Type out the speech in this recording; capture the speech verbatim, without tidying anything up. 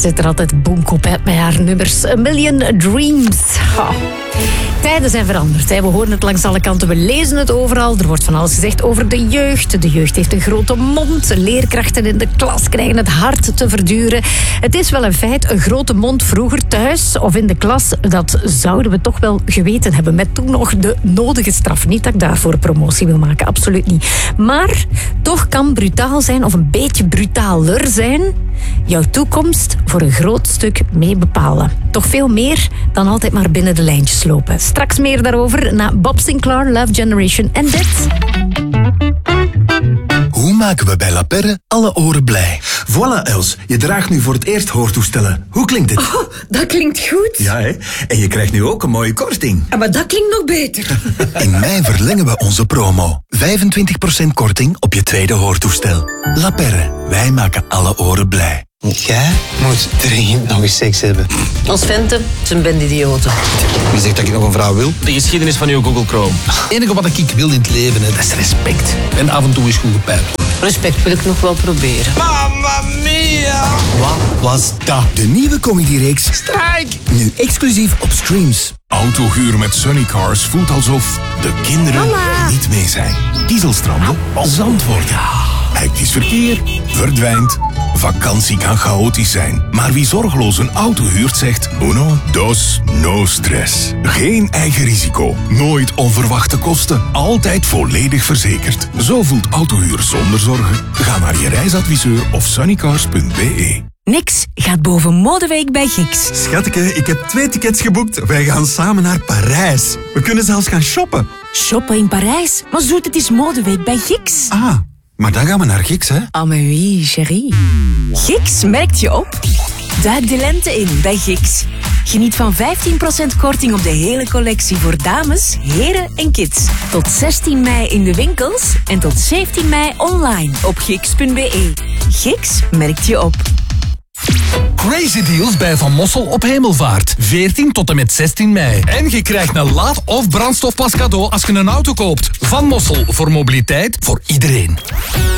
zit er altijd bonk op hè, met haar nummers. A Million Dreams. Oh. Tijden zijn veranderd. Hè. We horen het langs alle kanten, we lezen het overal. Er wordt van alles gezegd over de jeugd. De jeugd heeft een grote mond. Leerkrachten in de klas krijgen het hard te verduren. Het is wel een feit, een grote mond vroeger thuis of in de klas, dat zouden we toch wel geweten hebben. Met toen nog de nodige straf. Niet dat ik daarvoor een promotie wil maken, absoluut niet. Maar toch kan brutaal zijn of een beetje brutaler zijn jouw toekomst voor een groot stuk mee bepalen. Toch veel meer dan altijd maar binnen de lijntjes lopen. Straks meer daarover na Bob Sinclair, Love Generation en dit. Hoe maken we bij La Perre alle oren blij? Voilà, Els. Je draagt nu voor het eerst hoortoestellen. Hoe klinkt het? Oh, dat klinkt goed. Ja, hè? En je krijgt nu ook een mooie korting. Ja, maar dat klinkt nog beter. In mei verlengen we onze promo. vijfentwintig procent korting op je tweede hoortoestel. La Perre, wij maken alle oren blij. Jij moet dringend nog eens seks hebben. Ons venten zijn bendidioten. Wie zegt dat ik nog een vrouw wil? De geschiedenis van uw Google Chrome. Het enige wat ik wil in het leven, hè, dat is respect. En af en toe is goed gepijpt. Respect wil ik nog wel proberen. Mamma mia! Wat was dat? De nieuwe comedyreeks Strijk! Nu exclusief op Streams. Autohuur met Sunnycars voelt alsof de kinderen Mama. niet mee zijn. Dieselstranden, zand worden. Hectisch verkeer verdwijnt. Vakantie kan chaotisch zijn. Maar wie zorgeloos een auto huurt zegt uno, dos, no stress. Geen eigen risico. Nooit onverwachte kosten. Altijd volledig verzekerd. Zo voelt autohuur zonder zorgen. Ga naar je reisadviseur of sunnycars punt b e. Niks gaat boven Modeweek bij Giks. Schatteke, ik heb twee tickets geboekt. Wij gaan samen naar Parijs. We kunnen zelfs gaan shoppen. Shoppen in Parijs? Maar zoet, het is Modeweek bij Giks. Ah, maar dan gaan we naar Giks, hè? Ah, mais oui, chérie. Giks merkt je op. Duik de lente in bij Giks. Geniet van vijftien procent korting op de hele collectie voor dames, heren en kids. Tot zestien mei in de winkels en tot zeventien mei online op giks punt b e. Giks merkt je op. Crazy deals bij Van Mossel op Hemelvaart. veertien tot en met zestien mei. En je krijgt een laad- of brandstofpas cadeau als je een auto koopt. Van Mossel, voor mobiliteit voor iedereen.